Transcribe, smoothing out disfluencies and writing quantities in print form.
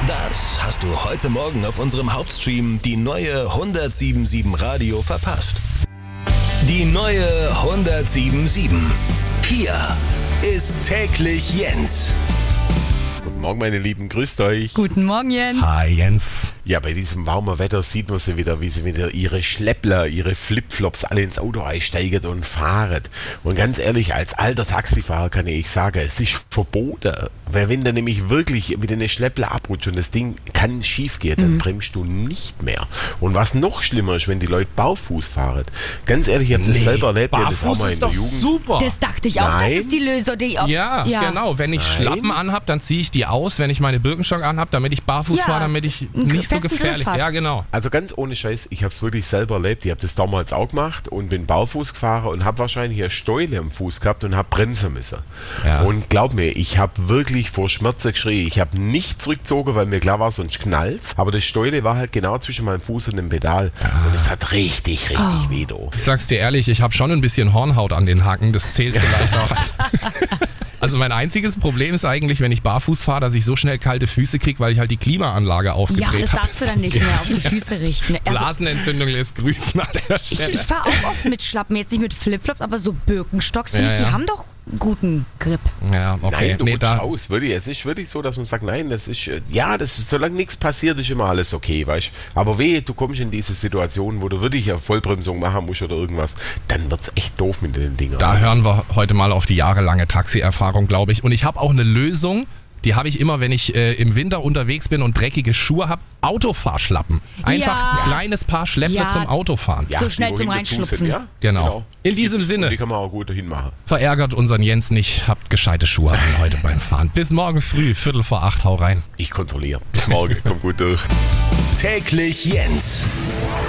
Das hast du heute Morgen auf unserem Hauptstream, die neue 107.7 Radio, verpasst. Die neue 107.7. Hier ist täglich Jens. Guten Morgen, meine Lieben, grüßt euch. Guten Morgen, Jens. Hi, Jens. Ja, bei diesem warmen Wetter sieht man sie wieder, wie sie wieder ihre Schleppler, ihre Flipflops alle ins Auto einsteigen und fahren. Und ganz ehrlich, als alter Taxifahrer kann ich sagen, es ist verboten. Weil wenn du nämlich wirklich mit den Schleppler abrutscht und das Ding kann schief gehen, dann bremst du nicht mehr. Und was noch schlimmer ist, wenn die Leute barfuß fahren. Ganz ehrlich, ich habe das selber erlebt. Ich hab das auch mal in der Jugend. Super. Das dachte ich auch, Nein. das ist die Lösung, die auch. Ja, genau. Wenn ich Schlappen anhab, dann ziehe ich die aus. Wenn ich meine Birkenstock anhab, damit ich barfuß Ja, fahre, damit ich einen nicht so festen gefährlich. Griff hat. Ja, genau. Also ganz ohne Scheiß, ich habe es wirklich selber erlebt. Ich habe das damals auch gemacht und bin barfuß gefahren und habe wahrscheinlich eine Stäule am Fuß gehabt und habe bremsen müssen. Ja. Und glaub mir, ich habe wirklich vor Schmerzen geschrien. Ich habe nicht zurückgezogen, weil mir klar war, sonst knallt's. Aber das Stäule war halt genau zwischen meinem Fuß und dem Pedal. Und es hat richtig weh. Do. Ich sag's dir ehrlich, ich habe schon ein bisschen Hornhaut an den Hacken. Das zählt vielleicht auch. Also mein einziges Problem ist eigentlich, wenn ich barfuß fahre, dass ich so schnell kalte Füße kriege, weil ich halt die Klimaanlage Ja, aufgedreht das habe. darfst du dann nicht mehr auf die Füße richten. Also, Blasenentzündung lässt grüßen an der Stelle. ich fahre auch oft mit Schlappen, jetzt nicht mit Flipflops, aber so Birkenstocks, finde Ja, ich, die ja. haben doch guten Grip. Ja, okay. Nein, du rutschst da, raus, wirklich. Es ist wirklich so, dass man sagt, nein, das ist, solange nichts passiert, ist immer alles okay, weißt du. Aber wehe, du kommst in diese Situation, wo du wirklich eine Vollbremsung machen musst oder irgendwas, dann wird's echt doof mit den Dingern. Da hören wir heute mal auf die jahrelange Taxi-Erfahrung, glaube ich. Und ich habe auch eine Lösung, die habe ich immer, wenn ich im Winter unterwegs bin und dreckige Schuhe habe. Autofahrschlappen. Einfach Ja. ein kleines Paar Schleppler Ja. zum Autofahren. Ja, so schnell die zum wohin dazu Reinschlupfen. sind, ja? Genau. In diesem Und Sinne, die kann man auch gut dahin machen. verärgert unseren Jens nicht. Habt gescheite Schuhe an heute beim Fahren. Bis morgen früh, 7:45, hau rein. Ich kontrolliere. Bis morgen, kommt gut durch. Täglich Jens.